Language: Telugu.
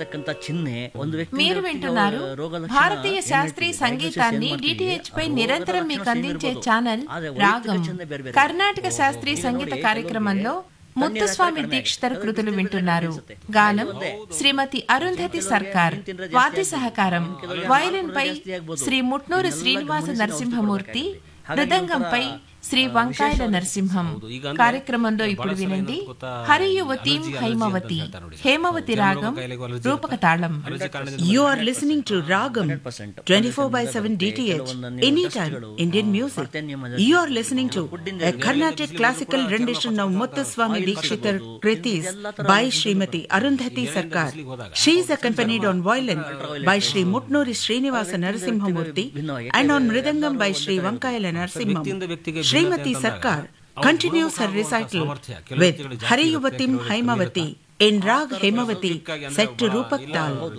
ಇರ್ತಕ್ಕಂತ ಚಿಹ್ನೆ ಒಂದು ವ್ಯಕ್ತಿ మీరు వింటున్నారు భారతీయ శాస్త్రీయ సంగీతాన్ని డిటిహెచ్ పై నిరంతరం మీకు అందించే ఛానల్ రాగం. కర్ణాటక శాస్త్రీయ సంగీత కార్యక్రమంలో ముత్తుస్వామి దీక్షితర్ కృతులు వింటున్నారు. గానం శ్రీమతి అరుంధతి సర్కార్. వాద్య సహకారం వయలిన్ పై శ్రీ ముట్నూరు శ్రీనివాస నరసింహమూర్తి, మృదంగంపై శ్రీ వంకాయల నరసింహం. కార్యక్రమంలో ఇప్పుడు వినండి హరియువతీం హైమవతి, హేమవతి రాగం రూపక తాళం. You are listening to Ragam 24/7 DTH, anytime Indian music. You are listening to a Carnatic classical rendition of Muthuswami Dikshitar Kritis by Srimati Arundhati Sarkar. She is accompanied on violin by Sri Mutnuri Srinivasa Narasimhamurthy and on mridangam by Sri Vankayala Narasimham. Srimati Sarkar continues her recital with Hariyuvatim Haimavati in Rag Hemavati set to Rupak Tal.